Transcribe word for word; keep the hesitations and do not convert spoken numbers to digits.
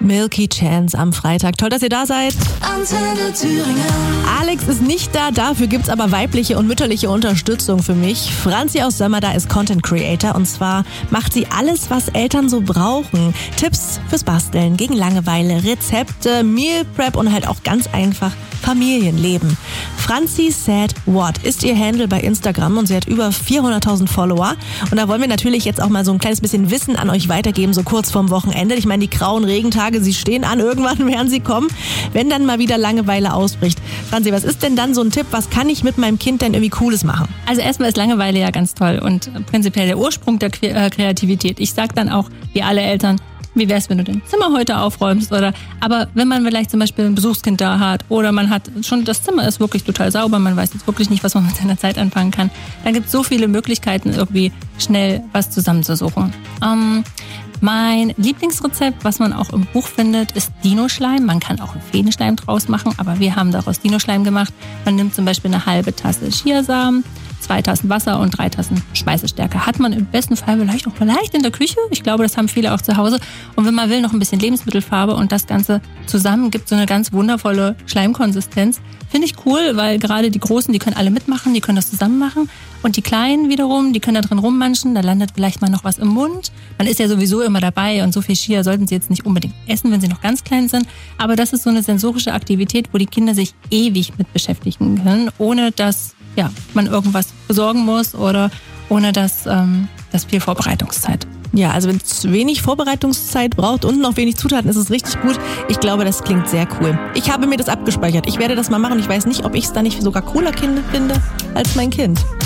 Milky Chance am Freitag. Toll, dass ihr da seid. Antenne Thüringen. Alex ist nicht da, dafür gibt's aber weibliche und mütterliche Unterstützung für mich. Franzi aus Sömmerda ist Content Creator und zwar macht sie alles, was Eltern so brauchen. Tipps fürs Basteln, gegen Langeweile, Rezepte, Meal Prep und halt auch ganz einfach Familienleben. Franzi Said What ist ihr Handle bei Instagram und sie hat über vierhunderttausend Follower. Und da wollen wir natürlich jetzt auch mal so ein kleines bisschen Wissen an euch weitergeben, so kurz vorm Wochenende. Ich meine, die grauen Regentage, sie stehen an, irgendwann werden sie kommen, wenn dann mal wieder Langeweile ausbricht. Franzi, was ist denn dann so ein Tipp, was kann ich mit meinem Kind denn irgendwie Cooles machen? Also erstmal ist Langeweile ja ganz toll und prinzipiell der Ursprung der Kreativität. Ich sag dann auch, wie alle Eltern, wie wär's, wenn du dein Zimmer heute aufräumst? Oder, aber wenn man vielleicht zum Beispiel ein Besuchskind da hat oder man hat schon, das Zimmer ist wirklich total sauber, man weiß jetzt wirklich nicht, was man mit seiner Zeit anfangen kann, dann gibt's so viele Möglichkeiten, irgendwie schnell was zusammenzusuchen. Ähm, mein Lieblingsrezept, was man auch im Buch findet, ist Dino-Schleim. Man kann auch einen Feenschleim draus machen, aber wir haben daraus Dino-Schleim gemacht. Man nimmt zum Beispiel eine halbe Tasse Chiasamen, zwei Tassen Wasser und drei Tassen Speisestärke. Hat man im besten Fall vielleicht auch vielleicht in der Küche. Ich glaube, das haben viele auch zu Hause. Und wenn man will, noch ein bisschen Lebensmittelfarbe und das Ganze zusammen gibt so eine ganz wundervolle Schleimkonsistenz. Finde ich cool, weil gerade die Großen, die können alle mitmachen, die können das zusammen machen. Und die Kleinen wiederum, die können da drin rummanschen, da landet vielleicht mal noch was im Mund. Man ist ja sowieso immer dabei und so viel Chia sollten sie jetzt nicht unbedingt essen, wenn sie noch ganz klein sind. Aber das ist so eine sensorische Aktivität, wo die Kinder sich ewig mit beschäftigen können, ohne dass ja, man irgendwas besorgen muss oder ohne dass ähm, das viel Vorbereitungszeit. Ja, also wenn es wenig Vorbereitungszeit braucht und noch wenig Zutaten, ist es richtig gut. Ich glaube, das klingt sehr cool. Ich habe mir das abgespeichert. Ich werde das mal machen. Ich weiß nicht, ob ich es da nicht sogar cooler finde als mein Kind.